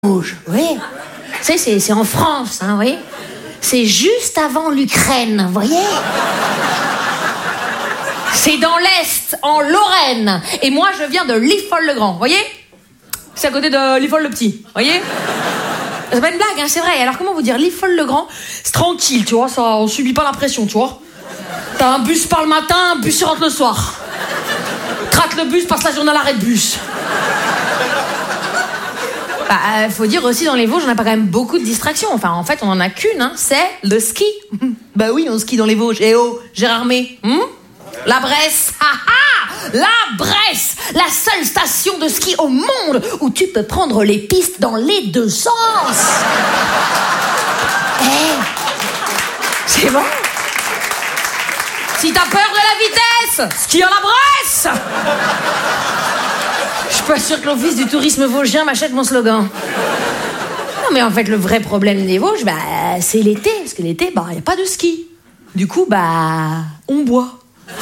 Vosges, oui. C'est en France, hein, oui. C'est juste avant l'Ukraine, vous voyez. C'est dans l'Est, en Lorraine. Et moi, je viens de Liffol-le-Grand, vous voyez. C'est à côté de Liffol-le-Petit, vous voyez. C'est pas une blague, hein, c'est vrai. Alors, comment vous dire, Liffol-le-Grand, c'est tranquille, tu vois, ça, on subit pas la pression, tu vois. T'as un bus par le matin, un bus rentre le soir. Rate le bus, passe la journée à l'arrêt de bus. Bah, faut dire aussi, dans les Vosges, on n'a pas quand même beaucoup de distractions. Enfin, en fait, on en a qu'une, hein, c'est le ski. Bah oui, on skie dans les Vosges. Eh oh, Gérard May, La Bresse, la Bresse, la seule station de ski au monde où tu peux prendre les pistes dans les deux sens. C'est bon. Si t'as peur de la vitesse, skie à la Bresse. Je suis pas sûre que l'office du tourisme vosgien m'achète mon slogan. Non, mais en fait, le vrai problème des Vosges, bah, c'est l'été. Parce que l'été, bah, y a pas de ski. Du coup, bah, on boit.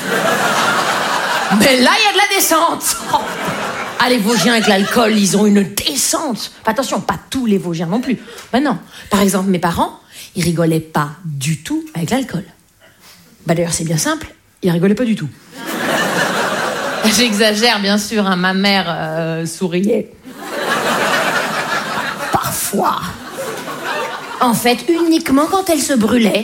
Mais là, il y a de la descente. Ah, les Vosgiens avec l'alcool, ils ont une descente. Attention, pas tous les Vosgiens non plus. Bah non. Par exemple, mes parents, ils rigolaient pas du tout avec l'alcool. Bah d'ailleurs, c'est bien simple, ils rigolaient pas du tout. J'exagère, bien sûr, hein, ma mère souriait. Parfois. En fait, uniquement quand elle se brûlait.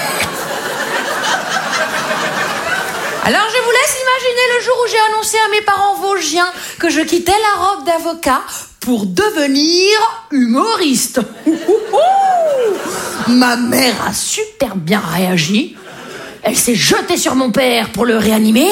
Alors, je vous laisse imaginer le jour où j'ai annoncé à mes parents vosgiens que je quittais la robe d'avocat pour devenir humoriste. Ma mère a super bien réagi. Elle s'est jetée sur mon père pour le réanimer.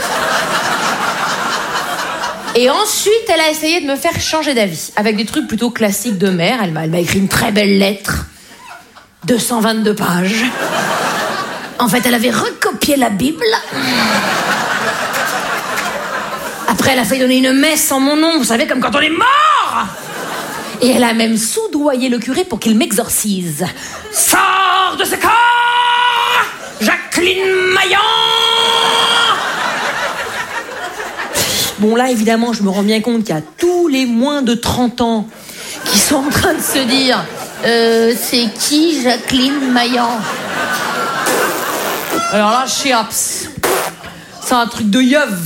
Et ensuite, elle a essayé de me faire changer d'avis. Avec des trucs plutôt classiques de mère. Elle m'a écrit une très belle lettre. 222 pages. En fait, elle avait recopié la Bible. Après, elle a fait donner une messe en mon nom. Vous savez, comme quand on est mort. Et elle a même soudoyé le curé pour qu'il m'exorcise. Sors de ce corps, Jacqueline Maillan. Bon, là, évidemment, je me rends bien compte qu'il y a tous les moins de 30 ans qui sont en train de se dire c'est qui Jacqueline Maillan? Alors là, chiaps. C'est un truc de yeuve.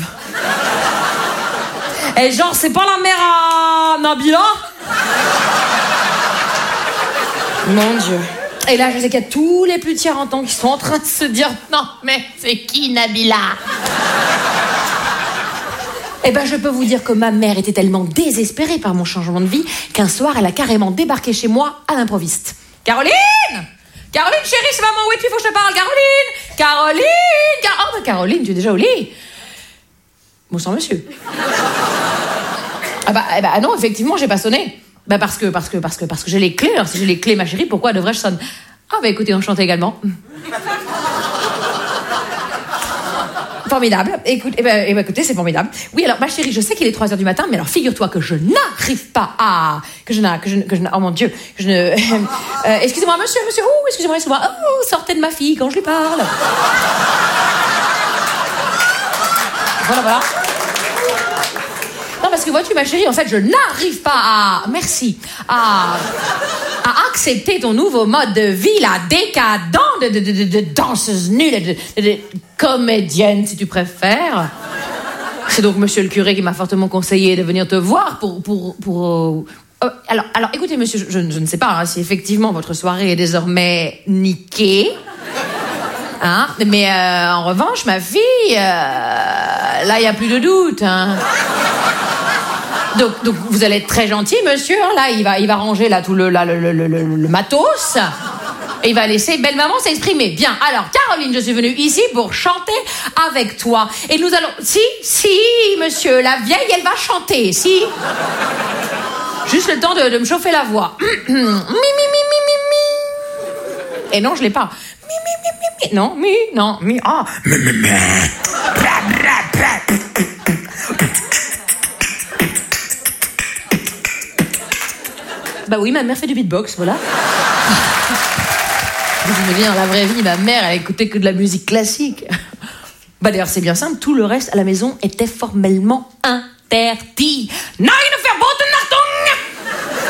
Et genre, c'est pas la mère à Nabila? Mon Dieu. Et là, je sais qu'il y a tous les plus de 40 ans qui sont en train de se dire non, mais c'est qui Nabila? Eh ben, je peux vous dire que ma mère était tellement désespérée par mon changement de vie qu'un soir, elle a carrément débarqué chez moi à l'improviste. Caroline! Caroline, chérie, c'est maman, oui, puis il faut que je te parle. Caroline! Oh, bah, Caroline, tu es déjà au lit? Bonsoir, monsieur. Ah bah, non, effectivement, j'ai pas sonné. Bah, parce que j'ai les clés. Alors, si j'ai les clés, ma chérie, pourquoi devrais-je sonner? Ah, bah, écoutez, enchantée également. Formidable. Écoutez, c'est formidable. Oui, alors, ma chérie, je sais qu'il est 3h du matin, mais alors, figure-toi que je n'arrive pas à... oh mon Dieu, excusez-moi, monsieur, excusez-moi. Oh, sortez de ma fille quand je lui parle. Voilà. Non, parce que vois-tu, ma chérie, en fait, je n'arrive pas à... Merci. À accepter ton nouveau mode de vie, là, décadent de danseuse nulle, de comédienne, si tu préfères. C'est donc monsieur le curé qui m'a fortement conseillé de venir te voir pour... Alors, écoutez, monsieur, je ne sais pas hein, si effectivement votre soirée est désormais niquée. Hein, mais en revanche, ma fille, là, il n'y a plus de doute. Hein. Donc, vous allez être très gentil, monsieur. Hein, là, il va ranger là tout le matos. Et il va laisser belle maman s'exprimer. Bien. Alors, Caroline, je suis venue ici pour chanter avec toi. Et nous allons... Si, monsieur, la vieille, elle va chanter. Si. Juste le temps de me chauffer la voix. Mi. Et non, je l'ai pas. Mi. Non, mi. Ah. Bah oui, ma mère fait du beatbox, voilà. Je veux dire, la vraie vie, ma mère, elle écoutait que de la musique classique. Bah d'ailleurs, c'est bien simple, tout le reste à la maison était formellement interdit. Non, il ne fait pas